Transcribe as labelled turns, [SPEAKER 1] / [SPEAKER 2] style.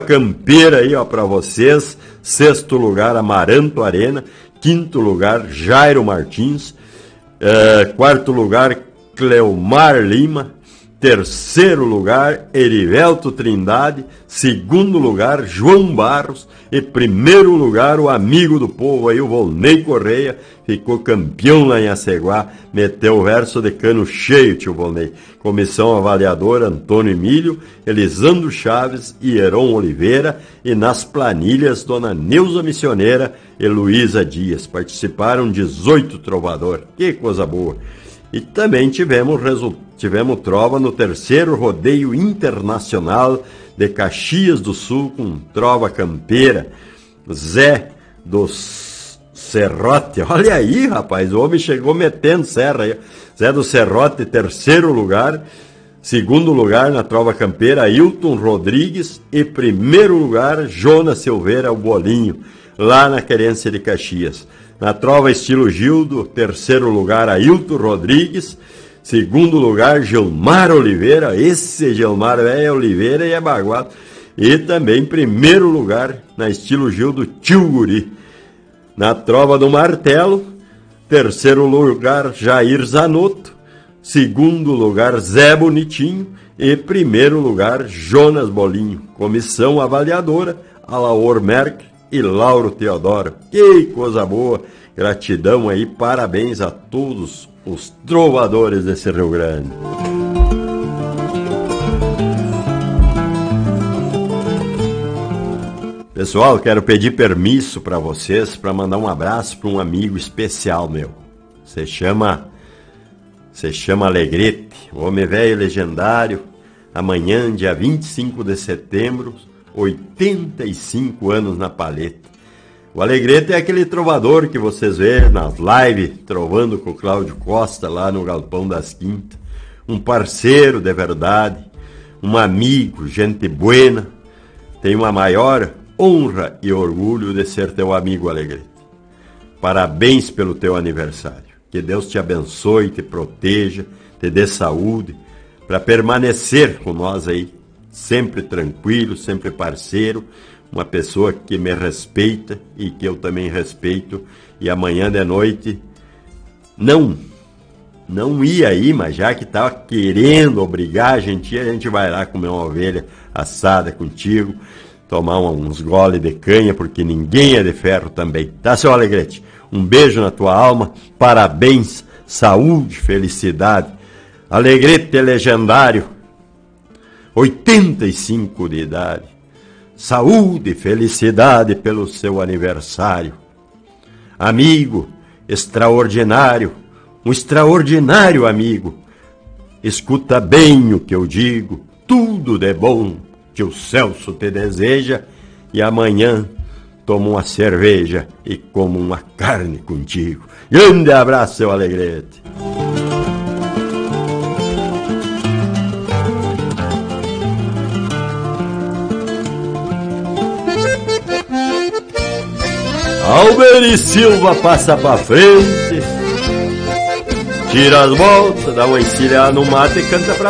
[SPEAKER 1] Campeira aí, ó, pra vocês. Sexto lugar, Amaranto Arena. Quinto lugar, Jairo Martins. Quarto lugar, Cleomar Lima. Terceiro lugar, Erivelto Trindade. Segundo lugar, João Barros. E primeiro lugar, o amigo do povo aí, o Volney Correia. Ficou campeão lá em Aceguá. Meteu o verso de cano cheio, tio Volney. Comissão avaliadora, Antônio Emílio, Elisandro Chaves e Heron Oliveira. E nas planilhas, Dona Neuza Missioneira e Luísa Dias. Participaram 18 trovadores. Que coisa boa. E também tivemos trova no terceiro rodeio internacional de Caxias do Sul com trova campeira. Zé dos Serrote, olha aí, rapaz, o homem chegou metendo serra aí. Zé do Serrote, terceiro lugar. Segundo lugar na trova campeira, Ailton Rodrigues. E primeiro lugar, Jonas Silveira, o Bolinho, lá na Querência de Caxias. Na trova estilo Gildo, terceiro lugar, Ailton Rodrigues. Segundo lugar, Gilmar Oliveira. Esse Gilmar é Oliveira e é baguado. E também primeiro lugar, na estilo Gildo, Tio Guri. Na trova do martelo, terceiro lugar, Jair Zanotto. Segundo lugar, Zé Bonitinho. E primeiro lugar, Jonas Bolinho. Comissão avaliadora, Alaor Merck e Lauro Teodoro. Que coisa boa! Gratidão aí, parabéns a todos os trovadores desse Rio Grande. Pessoal, quero pedir permisso para vocês para mandar um abraço para um amigo especial meu. Se chama Alegrete, homem velho legendário. Amanhã, dia 25 de setembro, 85 anos na paleta. O Alegrete é aquele trovador que vocês vê nas lives, trovando com o Cláudio Costa lá no Galpão das Quintas. Um parceiro de verdade, um amigo, gente buena. Tenho uma maior honra e orgulho de ser teu amigo, Alegrete. Parabéns pelo teu aniversário. Que Deus te abençoe, te proteja, te dê saúde, para permanecer com nós aí, sempre tranquilo, sempre parceiro, uma pessoa que me respeita e que eu também respeito. E amanhã de noite, não ia aí, mas já que estava querendo obrigar a gente vai lá comer uma ovelha assada contigo, tomar uns goles de canha, porque ninguém é de ferro também. Tá, seu Alegrete? Um beijo na tua alma, parabéns, saúde, felicidade. Alegrete legendário, 85 de idade. Saúde e felicidade pelo seu aniversário. Amigo extraordinário, um extraordinário amigo. Escuta bem o que eu digo, tudo de bom que o Celso te deseja. E amanhã tomo uma cerveja e como uma carne contigo. Grande abraço, seu Alegrete. Alberi Silva passa pra frente, tira as voltas, dá uma encilhada no mato e canta pra